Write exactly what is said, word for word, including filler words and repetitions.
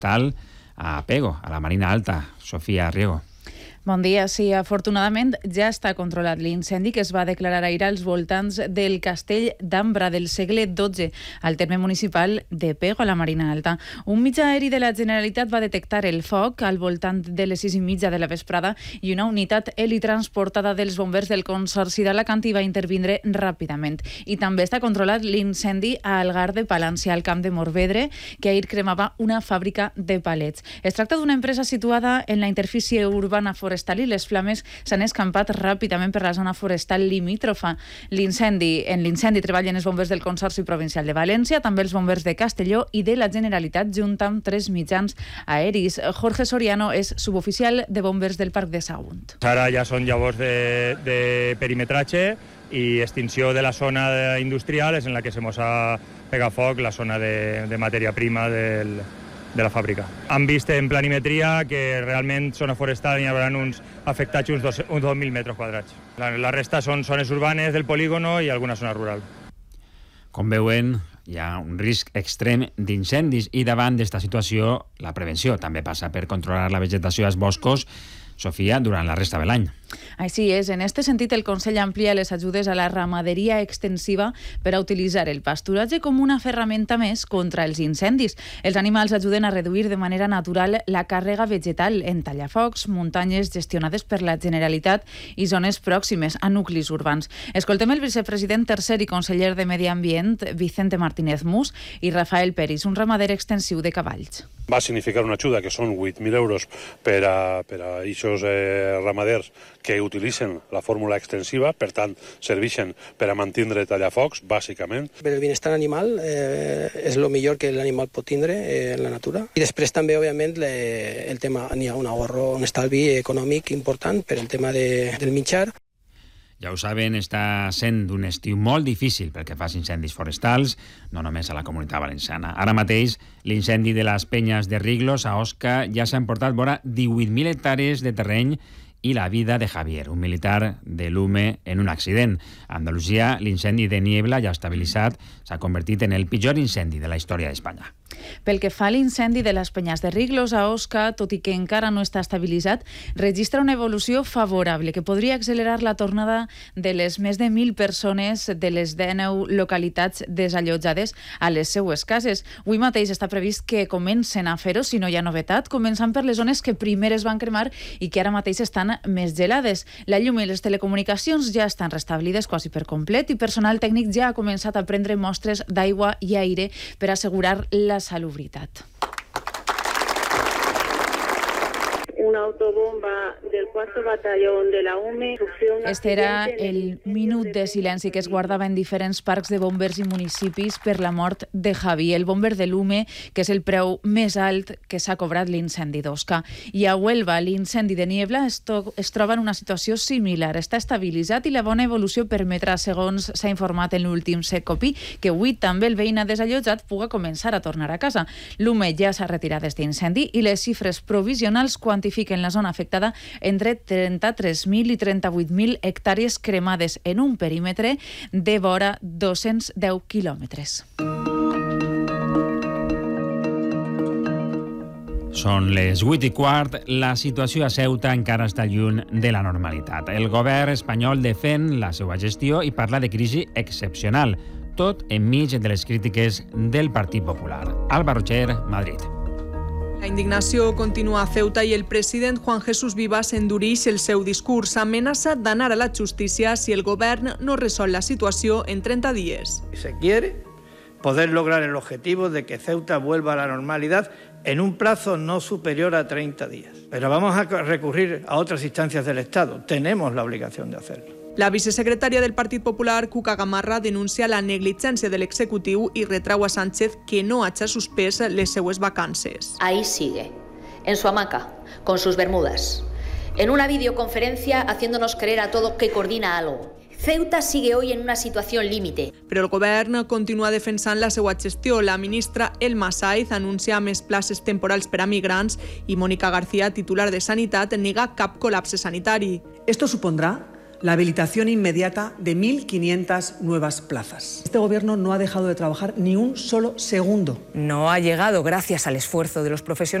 forestal a Pego, a la Marina Alta. Sofía Riego. Bon dia. Sí, afortunadament ja està controlat l'incendi que es va declarar ahir als voltants del castell d'Ambra del segle dotze, al terme municipal de Pego, a la Marina Alta. Un mitjà aeri de la Generalitat va detectar el foc al voltant de les sis i mitja de la vesprada i una unitat helitransportada dels bombers del Consorci d'Alacant hi va intervindre ràpidament. I també està controlat l'incendi a Algar de Palància, al camp de Morvedre, que ahir cremava una fàbrica de palets. Es tracta d'una empresa situada en la interfície urbana forestal i les flames s'han escampat ràpidament per la zona forestal limítrofa. L'incendi, en l'incendi treballen els bombers del Consorci Provincial de València, també els bombers de Castelló i de la Generalitat, junt amb tres mitjans aeris. Jorge Soriano és suboficial de bombers del Parc de Sagunt. Ara ja són llavors de, de perimetratge i extinció de la zona industrial, és en la que se mos ha pegat foc la zona de, de matèria prima del de la fàbrica. Han vist en planimetria que realment zona forestal hi haurà uns afectats uns dos mil metres quadrats. La, la resta són zones urbanes del polígono i alguna zona rural. Com veuen, hi ha un risc extrem d'incendis i davant d'esta situació la prevenció també passa per controlar la vegetació als boscos, Sofia, durant la resta de l'any. Així és. En aquest sentit, el Consell amplia les ajudes a la ramaderia extensiva per a utilitzar el pasturatge com una ferramenta més contra els incendis. Els animals ajuden a reduir de manera natural la càrrega vegetal en tallafocs, muntanyes gestionades per la Generalitat i zones pròximes a nuclis urbans. Escoltem el vicepresident tercer i conseller de Medi Ambient, Vicente Martínez Mus, i Rafael Peris, un ramader extensiu de cavalls. Va significar una ajuda que són vuit mil euros per a, per a eixos eh, ramaders que utilitzen la fórmula extensiva, per tant, serveixen per a mantindre tallafocs, bàsicament. Per el benestar animal eh, és el millor que l'animal pot tindre eh, en la natura. I després també, òbviament, le, el tema, n'hi ha un ahorro, un estalvi econòmic important per el tema de, del mitjar. Ja ho saben, està sent un estiu molt difícil pel que fa als incendis forestals, no només a la Comunitat Valenciana. Ara mateix, l'incendi de les Penyes de Riglos a Osca ja s'ha emportat vora divuit mil hectàrees de terreny i la vida de Javier, un militar de l'U M E en un accident. A Andalusia, l'incendi de Niebla, ja estabilitzat, s'ha convertit en el pitjor incendi de la història d'Espanya. Pel que fa a l'incendi de les Penyes de Riglos a Osca, tot i que encara no està estabilitzat, registra una evolució favorable que podria accelerar la tornada de les més de mil persones de les dinou localitats desallotjades a les seues cases. Avui mateix està previst que comencen a fer-ho, si no hi ha novetat, començant per les zones que primer es van cremar i que ara mateix estan més gelades. La llum i les telecomunicacions ja estan restablides quasi per complet i personal tècnic ja ha començat a prendre mostres d'aigua i aire per assegurar la salubritat. Una autobomba del cuarto batallón de la U M E. Este era el minut de silenci que es guardava en diferents parcs de bombers i municipis per la mort de Javi, el bomber de l'U M E, que és el preu més alt que s'ha cobrat l'incendi d'Osca. I a Huelva, l'incendi de Niebla es, to- es troba en una situació similar. Està estabilitzat i la bona evolució permetrà, segons s'ha informat en l'últim Secopí, que avui també el veïn desallotjat puga començar a tornar a casa. L'U M E ja s'ha retirat d'aquest incendi i les xifres provisionals quantifiquen la zona afectada entre trenta-tres mil i trenta-vuit mil hectàrees cremades en un perímetre de vora dos-cents deu quilòmetres. Són les vuit i quart. La situació a Ceuta encara està lluny de la normalitat. El govern espanyol defèn la seva gestió i parla de crisi excepcional, tot enmig de les crítiques del Partit Popular. Alba Rocher, Madrid. La indignació continua a Ceuta i el president Juan Jesús Vivas endureix el seu discurs. Amenaça d'anar a la justícia si el govern no resol la situació en trenta dies. Se quiere poder lograr el objetivo de que Ceuta vuelva a la normalidad en un plazo no superior a treinta días. Pero vamos a recurrir a otras instancias del Estado. Tenemos la obligación de hacerlo. La vicesecretària del Partit Popular, Cuca Gamarra, denuncia la negligència de l'executiu i retrau a Sánchez que no hagi suspès les seues vacances. Ahí sigue, en su hamaca, con sus bermudas, en una videoconferencia haciéndonos creer a todos que coordina algo. Ceuta sigue hoy en una situación límite. Però el govern continua defensant la seva gestió. La ministra Elma Saiz anuncia més places temporals per a migrants i Mónica García, titular de Sanitat, nega cap col·lapse sanitari. Esto supondrá la habilitación inmediata de mil quinientas nuevas plazas. Este Gobierno no ha dejado de trabajar ni un solo segundo. No ha llegado gracias al esfuerzo de los profesionales